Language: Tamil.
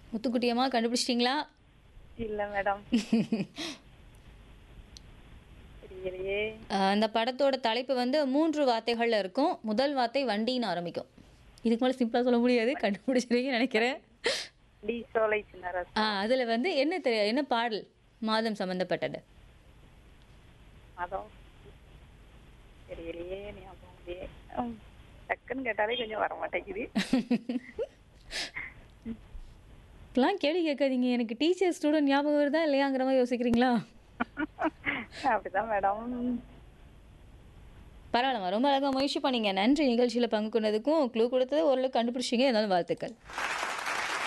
முத்துக்குட்டியம்மா கண்டுபிடிச்சிட்டிங்களா? இல்ல மேடம். தெரியலையே. அந்த படத்தோட தலைப்பு வந்து 3 வார்த்தைகள்ல இருக்கும். முதல் வார்த்தை வண்டின்னு ஆரம்பிக்கும். இதுக்கு மேல சிம்பிளா சொல்ல முடியாது. கண்டுபிடிச்சிருவீங்கன்னு நினைக்கிறேன். டி சோலை சின்னரசு. அதுல வந்து என்ன பாடல் மாதம் சம்பந்தப்பட்டது? மதம் தெரியலையே, ஞாபகம் இல்லையே. டக்குன்னு கேட்டாலே கொஞ்சம் வர மாட்டேங்குது. இப்பெல்லாம் கேள்வி கேட்காதீங்க. எனக்கு டீச்சர் ஸ்டூடெண்ட் ஞாபகம் வருதா இல்லையாங்கிற மாதிரி யோசிக்கிறீங்களா? அப்படிதான் மேடம். பரவாயில்லம்மா. ரொம்ப அழகா முயற்சி பண்ணீங்க. நன்றி நிகழ்ச்சியில பங்கு கொண்டதுக்கும் க்ளூ கொடுத்தது ஓரளவுக்கு கண்டுபிடிச்சிங்க. இருந்தாலும் வாழ்த்துக்கள்.